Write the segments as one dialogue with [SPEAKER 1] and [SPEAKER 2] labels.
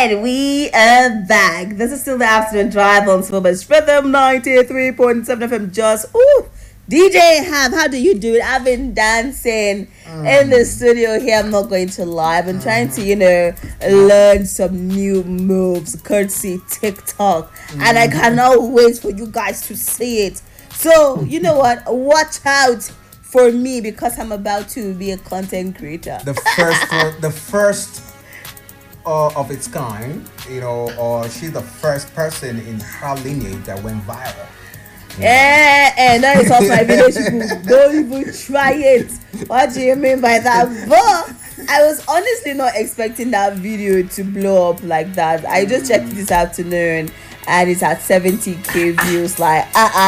[SPEAKER 1] And we are back. This is still the afternoon drive on Silver's Rhythm 93.7 FM. Just DJ Ham, how do you do it? I've been dancing in the studio here. I'm not going to lie. I've been trying to, learn some new moves, courtesy TikTok, and I cannot wait for you guys to see it. So you know what? Watch out for me because I'm about to be a content creator.
[SPEAKER 2] The first of its kind, or she's the first person in her lineage that went viral.
[SPEAKER 1] And that is off my village people. Don't even try it. What do you mean by that? But I was honestly not expecting that video to blow up like that. I just checked it this afternoon and it's at 70k views. Like,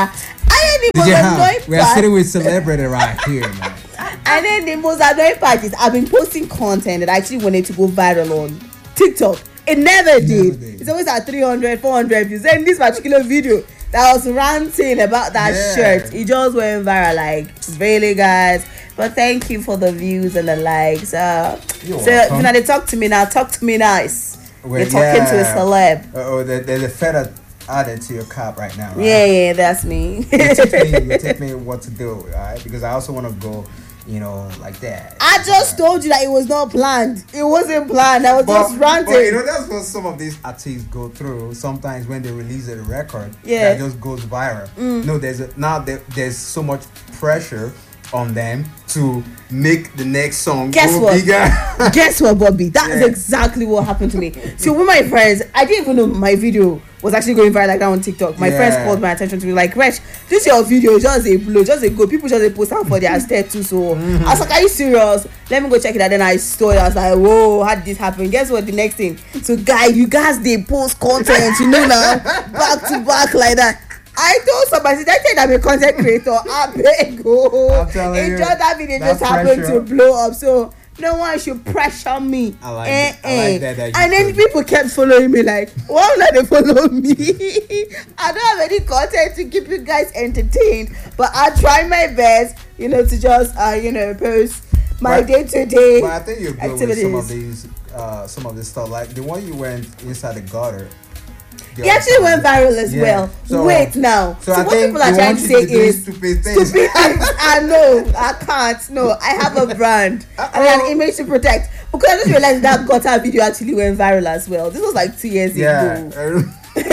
[SPEAKER 2] we are sitting with celebrity right here, man.
[SPEAKER 1] And then the most annoying part is I've been posting content that I actually wanted to go viral on TikTok. It never did. It's always at 300, 400 views. Then this particular video that was ranting about that shirt, it just went viral. Like, really, guys. But thank you for the views and the likes. So they talk to me now. Talk to me nice. You're talking to a celeb.
[SPEAKER 2] There's a feather added to your cap right now, right?
[SPEAKER 1] Yeah, that's me.
[SPEAKER 2] You teach me what to do, right? Because I also want to go, like that.
[SPEAKER 1] I just told you that it was not planned. It wasn't planned. I was just ranting.
[SPEAKER 2] But that's what some of these artists go through. Sometimes when they release a record, that just goes viral. No, there's so much pressure on them to make the next song bigger.
[SPEAKER 1] Guess what, Bobby? That is exactly what happened to me. So with my friends, I didn't even know my video was actually going viral like that on TikTok. My friends called my attention to me like, Resh, this your video is just a blow, just a go. People just post out for their state too. So I was like, are you serious? Let me go check it out. Then I saw it. I was like, whoa, how did this happen? Guess what? The next thing. So you guys, they post content, now, back to back like that. I told somebody, I think I'm a content creator. I beg enjoy that video just happened to blow up. So no one should pressure me.
[SPEAKER 2] I like that.
[SPEAKER 1] And then people kept following me like, why not they follow me? I don't have any content to keep you guys entertained, but I try my best, to just post my day-to-day
[SPEAKER 2] But I think you're good
[SPEAKER 1] activities.
[SPEAKER 2] with some of this stuff. Like the one you went inside the gutter.
[SPEAKER 1] He actually went viral as well. So, wait now.
[SPEAKER 2] So
[SPEAKER 1] what people are trying to say is stupid things. I know. I can't. No, I have a brand and an image to protect. Because I just realized that gutter video actually went viral as well. This was like 2 years ago.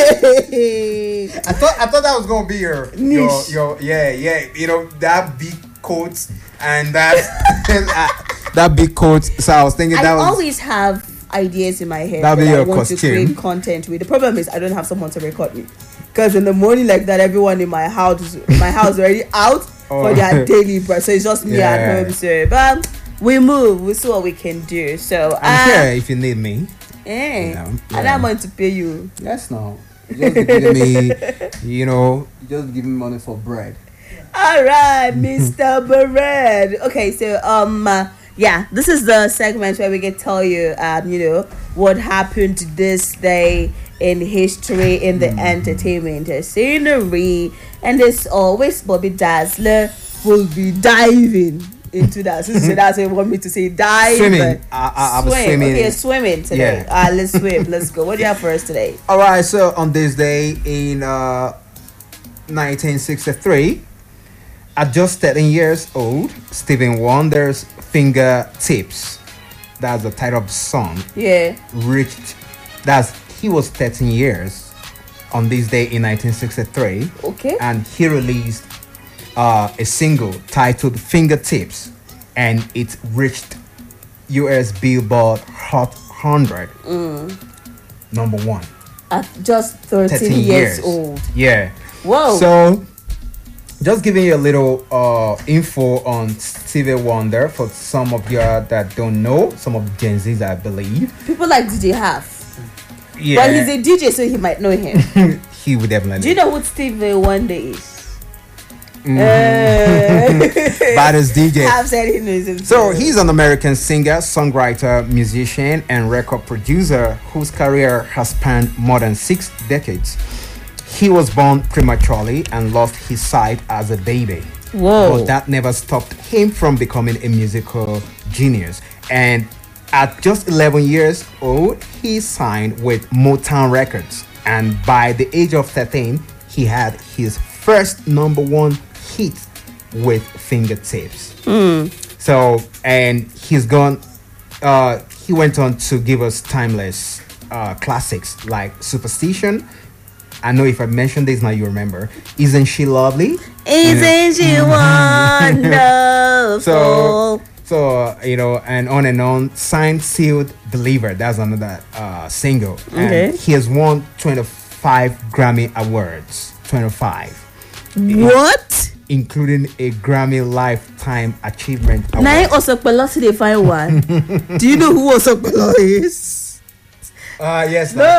[SPEAKER 2] I thought that was gonna be your niche. That big coat and that that big coat. So I was thinking I
[SPEAKER 1] always have ideas in my head
[SPEAKER 2] that
[SPEAKER 1] I want to create content with. The problem is I don't have someone to record me, because in the morning like that everyone in my house already out for their daily bread, so it's just me at home. So but we see what we can do. So
[SPEAKER 2] I'm here if you need me.
[SPEAKER 1] And I'm going to pay you.
[SPEAKER 2] Yes, no, just give me just give me money for bread.
[SPEAKER 1] All right, Mr. Bread. Okay, so this is the segment where we can tell you, what happened this day in history, in the entertainment scenery. And as always, Bobby Dazzler will be diving into that. So that's what you want me to say. Dive.
[SPEAKER 2] Swimming. I was swimming.
[SPEAKER 1] Okay, swimming today. Let's swim. Let's go. What do you have for us today?
[SPEAKER 2] All right, so on this day in 1963, at just 13 years old, Stevie Wonder's Fingertips, that's the title of the song, he was 13 years on this day in 1963.
[SPEAKER 1] Okay.
[SPEAKER 2] And he released a single titled Fingertips, and it reached US Billboard Hot 100, number 1.
[SPEAKER 1] At just 13 years old.
[SPEAKER 2] Yeah.
[SPEAKER 1] Whoa.
[SPEAKER 2] So just giving you a little info on Stevie Wonder for some of you that don't know, some of Gen Zs, I believe.
[SPEAKER 1] People like DJ Half.
[SPEAKER 2] Yeah.
[SPEAKER 1] But he's a DJ, so he might know him.
[SPEAKER 2] He would definitely.
[SPEAKER 1] Do you know who Stevie Wonder is?
[SPEAKER 2] Baddest DJ.
[SPEAKER 1] Half said he knows him.
[SPEAKER 2] So he's an American singer, songwriter, musician, and record producer whose career has spanned more than 6 decades. He was born prematurely and lost his sight as a baby.
[SPEAKER 1] Whoa.
[SPEAKER 2] But that never stopped him from becoming a musical genius. And At just 11 years old, he signed with Motown Records, and by the age of 13, he had his first number one hit with Fingertips. So, and he's gone. He went on to give us timeless classics like Superstition. I know if I mentioned this now, you remember. Isn't She Lovely?
[SPEAKER 1] Isn't she wonderful?
[SPEAKER 2] So and on. Signed, Sealed, Believer. That's another single.
[SPEAKER 1] Okay.
[SPEAKER 2] And he has won 25 Grammy Awards. 25.
[SPEAKER 1] What?
[SPEAKER 2] Including a Grammy Lifetime Achievement Award.
[SPEAKER 1] Now Osokpelo see they find one. Do you know who Osokpelo is?
[SPEAKER 2] Yes.
[SPEAKER 1] No.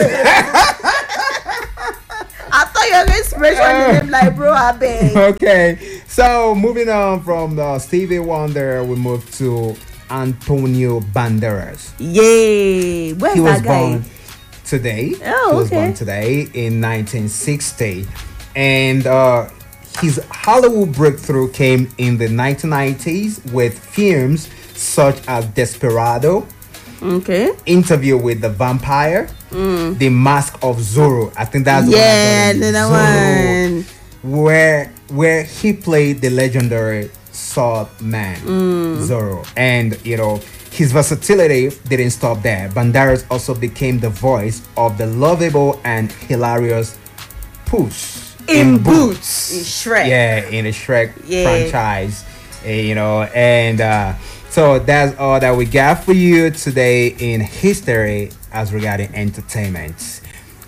[SPEAKER 1] I thought you were expression him like bro, I beg.
[SPEAKER 2] Okay, so moving on from Stevie Wonder, we move to Antonio Banderas.
[SPEAKER 1] Yay! Where's
[SPEAKER 2] He was
[SPEAKER 1] that guy?
[SPEAKER 2] born today.
[SPEAKER 1] Oh,
[SPEAKER 2] He was
[SPEAKER 1] okay.
[SPEAKER 2] born today in 1960, and his Hollywood breakthrough came in the 1990s with films such as Desperado,
[SPEAKER 1] Okay.
[SPEAKER 2] Interview with the Vampire, The Mask of Zorro. I think that's
[SPEAKER 1] The
[SPEAKER 2] the
[SPEAKER 1] one.
[SPEAKER 2] where he played the legendary sword man Zorro, and his versatility didn't stop there. Banderas also became the voice of the lovable and hilarious Puss
[SPEAKER 1] In Boots. In Shrek.
[SPEAKER 2] Yeah, in the Shrek
[SPEAKER 1] Yeah.
[SPEAKER 2] franchise. And so that's all that we got for you today in history as regarding entertainment.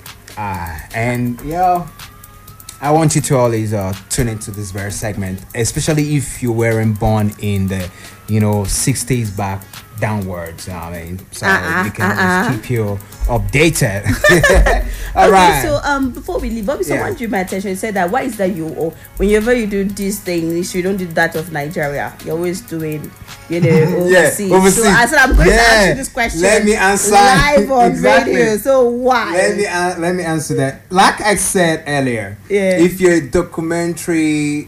[SPEAKER 2] I want you to always tune into this very segment, especially if you weren't born in the 60s back downwards. I mean, so we can always keep you updated. All right.
[SPEAKER 1] So before we leave, Bobby, someone
[SPEAKER 2] Yeah.
[SPEAKER 1] drew my attention and said that why is that whenever you do this thing, you don't do that of Nigeria. You're always doing overseas.
[SPEAKER 2] Overseas.
[SPEAKER 1] So I said I'm going to ask you this question.
[SPEAKER 2] Let me answer
[SPEAKER 1] live on
[SPEAKER 2] exactly.
[SPEAKER 1] radio. So why?
[SPEAKER 2] Let me answer that. Like I said earlier, if you're a documentary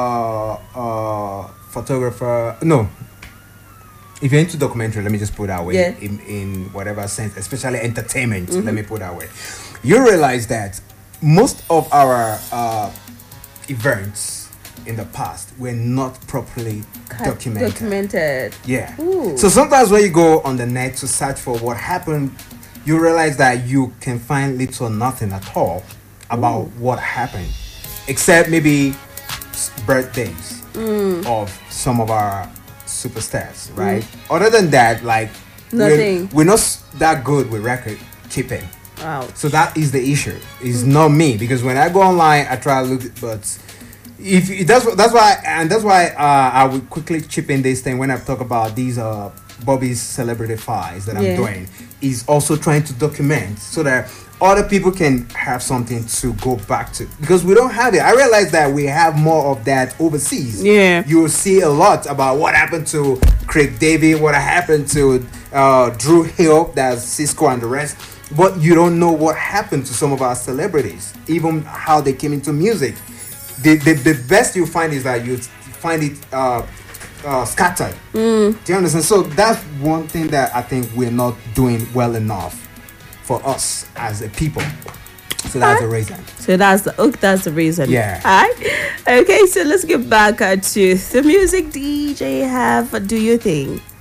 [SPEAKER 2] photographer, no. If you're into documentary, let me just put it that way,
[SPEAKER 1] Yeah.
[SPEAKER 2] in whatever sense, especially entertainment, let me put it that way. You realize that most of our events in the past were not properly documented. Yeah.
[SPEAKER 1] Ooh.
[SPEAKER 2] So sometimes when you go on the net to search for what happened, you realize that you can find little or nothing at all about what happened, except maybe birthdays of some of our superstars, right? Other than that, like
[SPEAKER 1] Nothing.
[SPEAKER 2] We're not that good with record keeping.
[SPEAKER 1] Wow.
[SPEAKER 2] So that is the issue. It's not me, because when I go online, I try to look, but if that's why I would quickly chip in this thing when I talk about these Bobby's celebrity files that I'm doing, is also trying to document so that other people can have something to go back to, because we don't have it. I realize that we have more of that overseas.
[SPEAKER 1] Yeah.
[SPEAKER 2] You will see a lot about what happened to Craig David, what happened to Drew Hill, that's Cisco and the rest, but you don't know what happened to some of our celebrities, even how they came into music. The best you find is that you find it scattered. Do you understand? So that's one thing that I think we're not doing well enough for us as a people. So that's the reason.
[SPEAKER 1] So that's the reason.
[SPEAKER 2] Yeah.
[SPEAKER 1] Alright. Okay, so let's get back to the music. DJ have Do You Think.